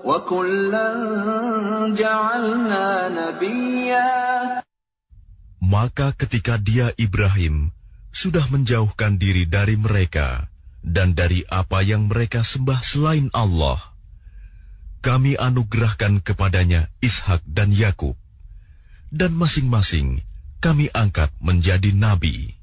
وَكُلًّا جَعَلْنَا نَبِيًّا. Maka ketika dia Ibrahim sudah menjauhkan diri dari mereka dan dari apa yang mereka sembah selain Allah, kami anugerahkan kepadanya Ishak dan Yakub, dan masing-masing kami angkat menjadi nabi.